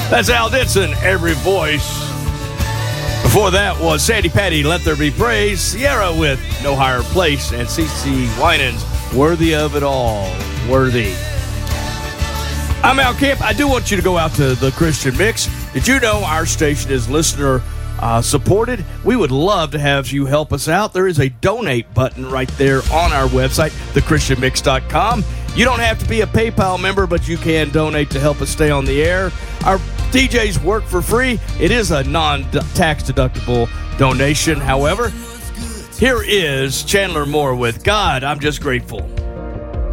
That's Al Ditson, Every Voice. Before that was Sandy Patty, Let There Be Praise. Sierra with No Higher Place. And CeCe Winans, Worthy of It All. Worthy. I'm Al Camp. I do want you to go out to the Christian Mix. Did you know our station is listener supported? We would love to have you help us out. There is a donate button right there on our website, thechristianmix.com. You don't have to be a PayPal member, but you can donate to help us stay on the air. Our DJs work for free. It is a non-tax deductible donation. However, here is Chandler Moore with God, I'm Just Grateful.